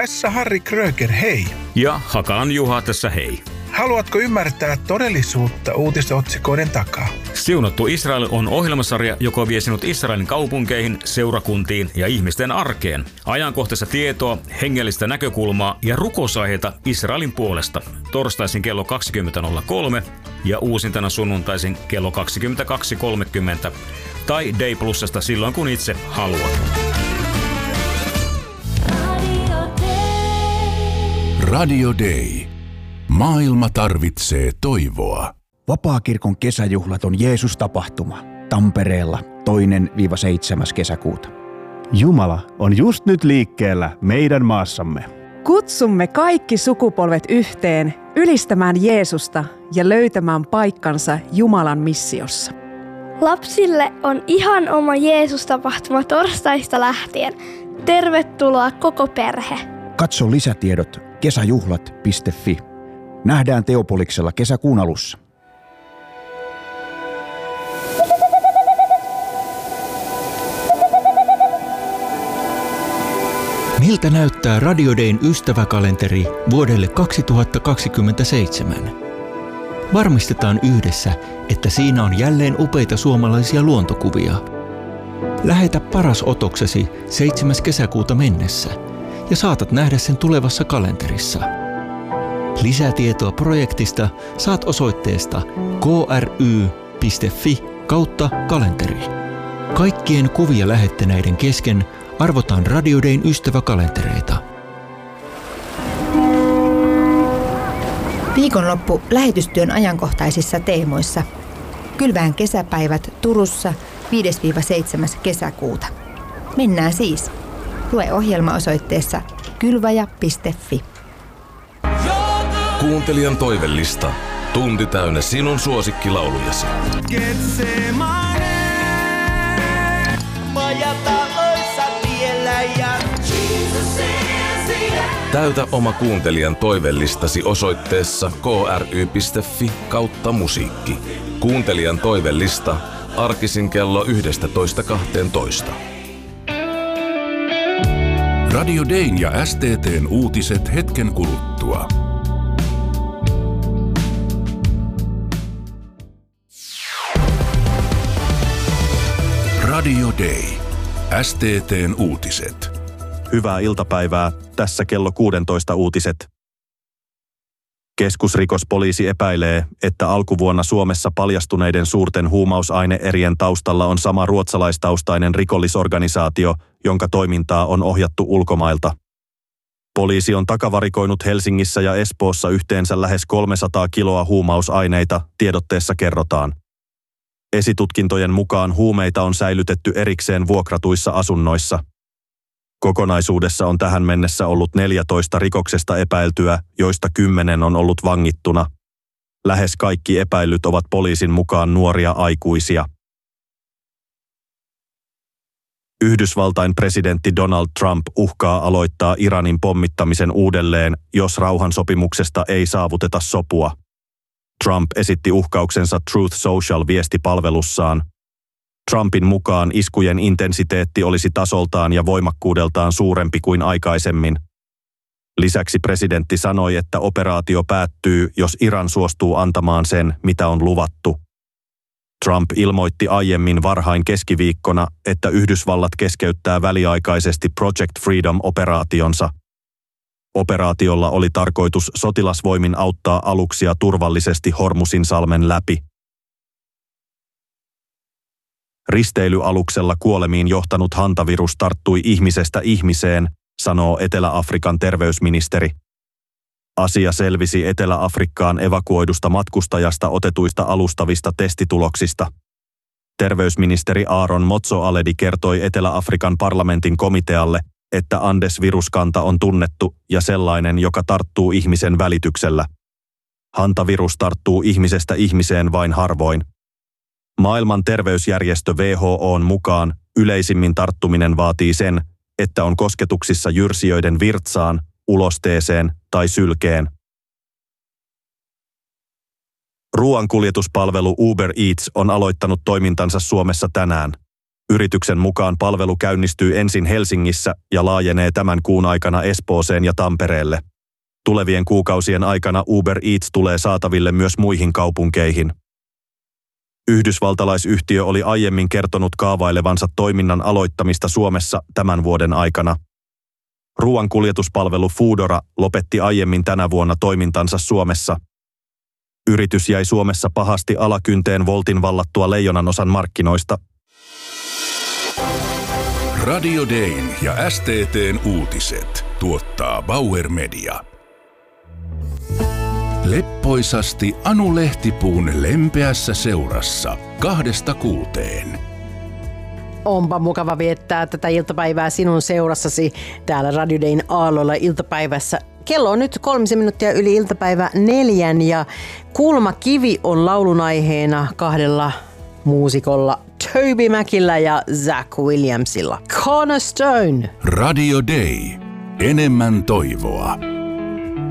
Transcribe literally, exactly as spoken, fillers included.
Tässä Harri Kröger, hei. Ja Hakalan Juha tässä hei. Haluatko ymmärtää todellisuutta uutisotsikoiden takaa? Siunattu Israel on ohjelmasarja, joka vie sinut Israelin kaupunkeihin, seurakuntiin ja ihmisten arkeen. Ajankohtaista tietoa, hengellistä näkökulmaa ja rukousaiheita Israelin puolesta. Torstaisin kello kaksikymmentä nolla kolme ja uusintana sunnuntaisin kello kaksikymmentäkaksi kolmekymmentä tai Day Plusasta silloin kun itse haluat. Radio Day. Maailma tarvitsee toivoa. Vapaakirkon kesäjuhlat on Jeesus-tapahtuma Tampereella toinen seitsemäs kesäkuuta. Jumala on just nyt liikkeellä meidän maassamme. Kutsumme kaikki sukupolvet yhteen ylistämään Jeesusta ja löytämään paikkansa Jumalan missiossa. Lapsille on ihan oma Jeesus-tapahtuma torstaista lähtien. Tervetuloa koko perhe. Katso lisätiedot kesäjuhlat piste fi. Nähdään Teopoliksella kesäkuun alussa. Miltä näyttää Radio Dayn ystäväkalenteri vuodelle kaksituhattakaksikymmentäseitsemän? Varmistetaan yhdessä, että siinä on jälleen upeita suomalaisia luontokuvia. Lähetä paras otoksesi seitsemäs kesäkuuta mennessä ja saatat nähdä sen tulevassa kalenterissa. Lisätietoa projektista saat osoitteesta kry piste fi kautta kalenteri. Kaikkien kuvia lähettäneiden kesken arvotaan Radio Dayn ystäväkalentereita. Viikonloppu lähetystyön ajankohtaisissa teemoissa. Kylvään kesäpäivät Turussa viides seitsemäs kesäkuuta. Mennään siis. Lue ohjelma osoitteessa kylvaja piste fi. Kuuntelijan toivellista. Tunti täynnä sinun suosikkilaulujasi. Täytä oma kuuntelijan toivellistasi osoitteessa kry piste fi kautta musiikki. Kuuntelijan toivellista arkisin kello yksitoista kaksitoista. Radio Dayn ja S T T:n uutiset hetken kuluttua. Radio Day. S T T:n uutiset. Hyvää iltapäivää. Tässä kello kuusitoista uutiset. Keskusrikospoliisi epäilee, että alkuvuonna Suomessa paljastuneiden suurten huumausaine-erien taustalla on sama ruotsalaistaustainen rikollisorganisaatio, jonka toimintaa on ohjattu ulkomailta. Poliisi on takavarikoinut Helsingissä ja Espoossa yhteensä lähes kolmesataa kiloa huumausaineita, tiedotteessa kerrotaan. Esitutkintojen mukaan huumeita on säilytetty erikseen vuokratuissa asunnoissa. Kokonaisuudessa on tähän mennessä ollut neljätoista rikoksesta epäiltyä, joista kymmenen on ollut vangittuna. Lähes kaikki epäillyt ovat poliisin mukaan nuoria aikuisia. Yhdysvaltain presidentti Donald Trump uhkaa aloittaa Iranin pommittamisen uudelleen, jos rauhansopimuksesta ei saavuteta sopua. Trump esitti uhkauksensa Truth Social-viestipalvelussaan. Trumpin mukaan iskujen intensiteetti olisi tasoltaan ja voimakkuudeltaan suurempi kuin aikaisemmin. Lisäksi presidentti sanoi, että operaatio päättyy, jos Iran suostuu antamaan sen, mitä on luvattu. Trump ilmoitti aiemmin varhain keskiviikkona, että Yhdysvallat keskeyttää väliaikaisesti Project Freedom-operaationsa. Operaatiolla oli tarkoitus sotilasvoimin auttaa aluksia turvallisesti Hormuzinsalmen läpi. Risteilyaluksella kuolemiin johtanut hantavirus tarttui ihmisestä ihmiseen, sanoo Etelä-Afrikan terveysministeri. Asia selvisi Etelä-Afrikkaan evakuoidusta matkustajasta otetuista alustavista testituloksista. Terveysministeri Aaron Motsoaledi kertoi Etelä-Afrikan parlamentin komitealle, että Andes-viruskanta on tunnettu ja sellainen, joka tarttuu ihmisen välityksellä. Hantavirus tarttuu ihmisestä ihmiseen vain harvoin. Maailman terveysjärjestö W H O:n mukaan yleisimmin tarttuminen vaatii sen, että on kosketuksissa jyrsijöiden virtsaan, ulosteeseen tai sylkeen. Ruoankuljetuspalvelu Uber Eats on aloittanut toimintansa Suomessa tänään. Yrityksen mukaan palvelu käynnistyy ensin Helsingissä ja laajenee tämän kuun aikana Espooseen ja Tampereelle. Tulevien kuukausien aikana Uber Eats tulee saataville myös muihin kaupunkeihin. Yhdysvaltalaisyhtiö oli aiemmin kertonut kaavailevansa toiminnan aloittamista Suomessa tämän vuoden aikana. Ruoankuljetuspalvelu Foodora lopetti aiemmin tänä vuonna toimintansa Suomessa. Yritys jäi Suomessa pahasti alakynteen Woltin vallattua leijonanosan markkinoista. Radio Dayn ja S T T:n uutiset tuottaa Bauer Media. Leppoisasti Anu Lehtipuun lempeässä seurassa kahdesta kuuteen. Onpa mukava viettää tätä iltapäivää sinun seurassasi täällä Radio Dayn aalloilla iltapäivässä. Kello on nyt kolmisen minuuttia yli iltapäivä neljän ja kulmakivi on laulun aiheena kahdella muusikolla Toby Macillä ja Zach Williamsilla. Cornerstone. Radio Day. Enemmän toivoa.